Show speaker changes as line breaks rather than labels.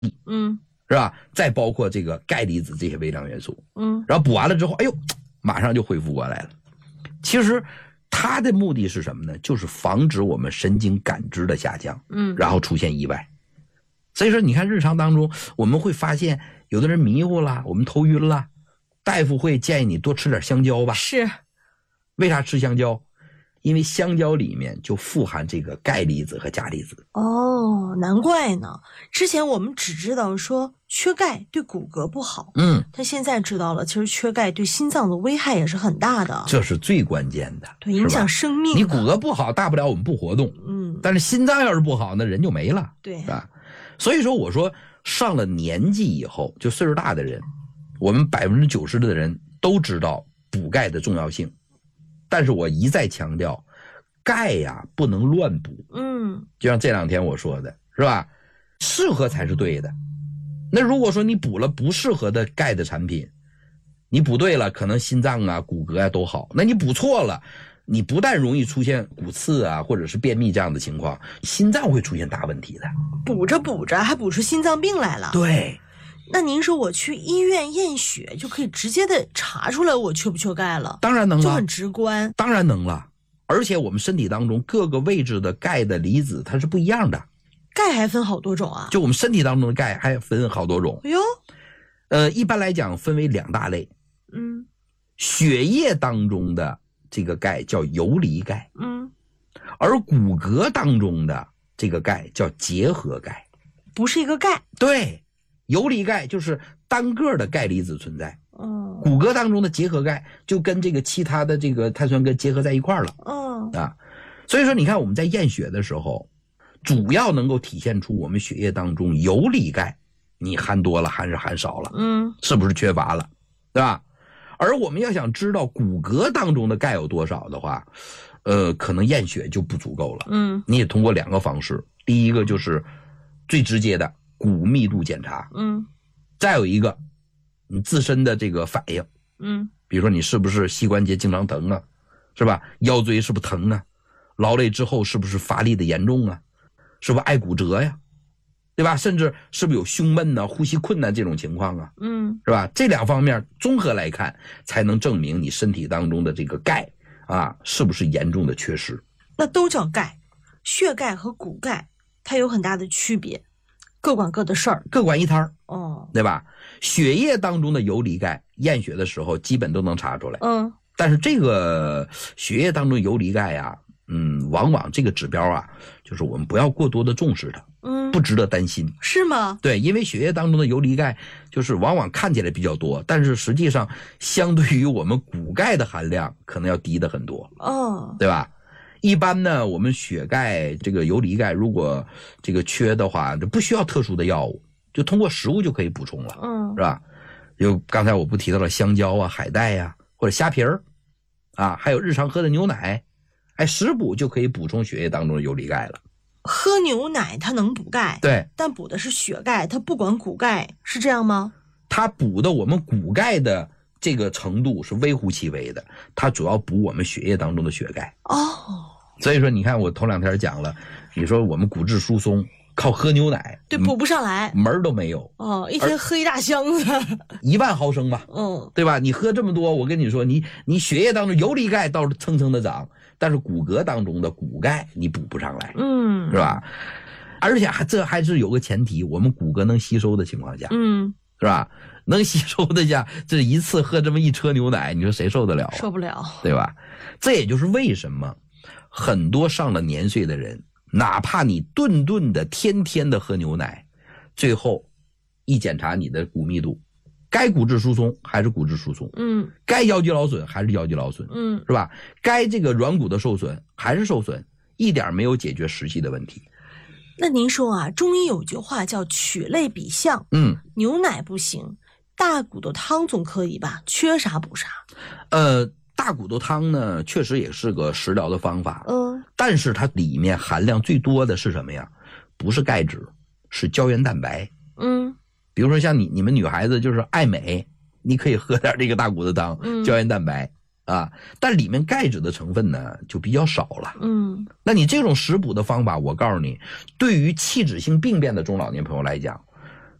嗯，
是吧？再包括这个钙离子这些微量元素，
嗯，
然后补完了之后，哎呦，马上就恢复过来了。其实它的目的是什么呢？就是防止我们神经感知的下降，然后出现意外。所以说你看日常当中我们会发现有的人迷糊了，我们头晕了，大夫会建议你多吃点香蕉吧。
是。
为啥吃香蕉？因为香蕉里面就富含这个钙离子和钾离子。
哦，难怪呢。之前我们只知道说缺钙对骨骼不好，但现在知道了，其实缺钙对心脏的危害也是很大的。
这是最关键的，
对，影响生命。
你骨骼不好，大不了我们不活动，但是心脏要是不好，那人就没了，
对，
是吧？所以说我说上了年纪以后，就岁数大的人，我们90%的人都知道补钙的重要性。但是我一再强调，钙呀不能乱补。就像这2天我说的，是吧？适合才是对的。那如果说你补了不适合的钙的产品，你补对了，可能心脏啊、骨骼啊都好。那你补错了，你不但容易出现骨刺啊，或者是便秘这样的情况，心脏会出现大问题的。
补着补着还补出心脏病来了。
对。
那您说我去医院验血就可以直接的查出来我缺不缺钙了？
当然能了，
就很直观。
当然能了，而且我们身体当中各个位置的钙的离子它是不一样的。
钙还分好多种啊？
就我们身体当中的钙还分好多种。
哎呦，
一般来讲分为2大类。血液当中的这个钙叫游离钙。而骨骼当中的这个钙叫结合钙。
不是一个钙。
对。游离钙就是单个的钙离子存在，骨骼当中的结合钙就跟这个其他的这个碳酸根结合在一块了，所以说你看我们在验血的时候，主要能够体现出我们血液当中游离钙你含多了还是含少了，是不是缺乏了，对吧？而我们要想知道骨骼当中的钙有多少的话，可能验血就不足够了，你也通过2个方式，第一个就是最直接的骨密度检查，再有一个你自身的这个反应，比如说你是不是膝关节经常疼啊，是吧？腰椎是不是疼啊？劳累之后是不是乏力的严重啊？是不是爱骨折呀？对吧？甚至是不是有胸闷啊、呼吸困难这种情况啊？是吧？这2方面综合来看，才能证明你身体当中的这个钙啊是不是严重的缺失。
那都叫钙，血钙和骨钙它有很大的区别。各管各的事儿，
各管一摊儿，对吧？血液当中的游离钙，验血的时候基本都能查出来，但是这个血液当中游离钙呀，往往这个指标啊，就是我们不要过多的重视它，不值得担心。
是吗？
对，因为血液当中的游离钙就是往往看起来比较多，但是实际上相对于我们骨钙的含量可能要低的很多，对吧？一般呢，我们血钙这个游离钙如果这个缺的话，就不需要特殊的药物，就通过食物就可以补充了，是吧？就刚才我不提到了香蕉啊、海带呀，或者虾皮儿啊，还有日常喝的牛奶，食补就可以补充血液当中的游离钙了。
喝牛奶它能补钙，
对，
但补的是血钙，它不管骨钙，是这样吗？
它补的我们骨钙的这个程度是微乎其微的，它主要补我们血液当中的血钙。所以说你看我头2天讲了，你说我们骨质疏松靠喝牛奶，
对，补不上来，
门儿都没有。
一天喝1大箱子
，1万毫升吧，对吧？你喝这么多，我跟你说，你血液当中游离钙倒是蹭蹭的涨，但是骨骼当中的骨钙你补不上来，是吧？而且这还是有个前提，我们骨骼能吸收的情况下，是吧？能吸收的下，这一次喝这么1车牛奶，你说谁受得了啊？
受不了，
对吧？这也就是为什么很多上了年岁的人，哪怕你顿顿的天天的喝牛奶，最后一检查你的骨密度，该骨质疏松还是骨质疏松，该腰肌劳损还是腰肌劳损，是吧？该这个软骨的受损还是受损，一点没有解决实际的问题。
那您说啊，中医有句话叫取类比象，牛奶不行，大骨头汤总可以吧？缺啥补啥。
大骨头汤呢，确实也是个食疗的方法，但是它里面含量最多的是什么呀？不是钙质，是胶原蛋白。比如说像你们女孩子就是爱美，你可以喝点这个大骨头汤，胶原蛋白啊，但里面钙质的成分呢就比较少了。那你这种食补的方法，我告诉你，对于器质性病变的中老年朋友来讲，